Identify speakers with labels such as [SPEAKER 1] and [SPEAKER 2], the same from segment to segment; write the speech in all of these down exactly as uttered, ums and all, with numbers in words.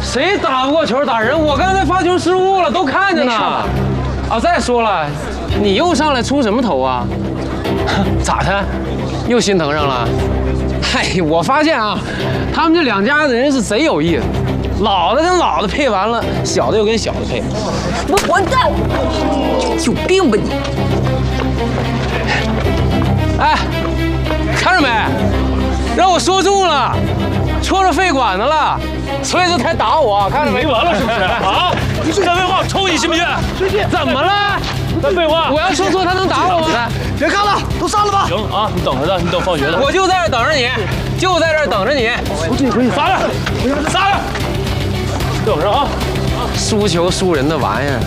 [SPEAKER 1] 谁打不过球打人？我刚才发球失误了，都看着呢。啊，再说了，你又上来出什么头啊？咋的？又心疼上了？嗨，我发现啊，他们这两家子人是贼有意思，老的跟老的配完了，小的又跟小的配。
[SPEAKER 2] 我混蛋！有病吧你！
[SPEAKER 1] 哎，看着没？让我说中了，戳着肺管子了，所以这才打我，看着没？
[SPEAKER 3] 没完了是不是？啊！再废话，我抽你信不信？
[SPEAKER 1] 怎么了？
[SPEAKER 3] 再废话！
[SPEAKER 1] 我要说错，他能打我吗？
[SPEAKER 4] 别看了，都散了吧。
[SPEAKER 3] 行啊，你等着的，你等放学的。
[SPEAKER 1] 我就在这儿等着你，就在这儿等着你。
[SPEAKER 3] 撒着，撒着，等着啊！
[SPEAKER 1] 输球输人的玩意儿。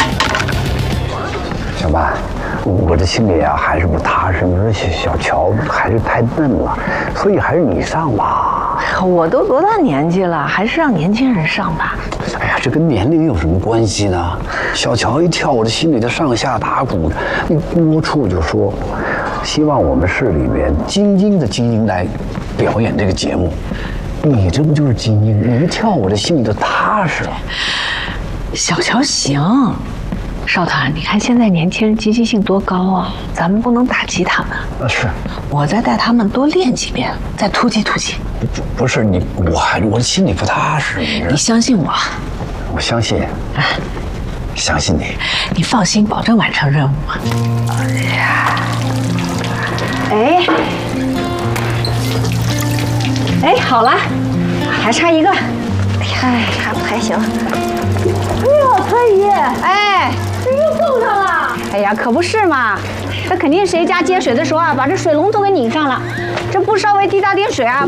[SPEAKER 4] 小曼，我这心里啊还是不踏实。你说小小乔还是太嫩了，所以还是你上吧。
[SPEAKER 2] 我都多大年纪了，还是让年轻人上吧。
[SPEAKER 4] 哎呀，这跟年龄有什么关系呢？小乔一跳，我这心里头上下打鼓的。你郭处就说，希望我们市里面精英的精英来表演这个节目。你这不就是精英？你一跳，我这心里头踏实了。
[SPEAKER 2] 小乔行，少团，你看现在年轻人积极性多高啊，咱们不能打击他们。
[SPEAKER 4] 啊，是。
[SPEAKER 2] 我再带他们多练几遍，再突击突击。
[SPEAKER 4] 不不是你，我还我心里不踏实。你,
[SPEAKER 2] 你相信我。
[SPEAKER 4] 我相信。哎，相信你。
[SPEAKER 2] 你放心，保证完成任务。哎呀，
[SPEAKER 5] 哎，哎，好了，还差一个。哎，还不还行。哎呦，可以！哎，这又够上了。哎呀，可不是嘛，这肯定谁家接水的时候啊，把这水龙头给拧上了，这不稍微滴答点水啊，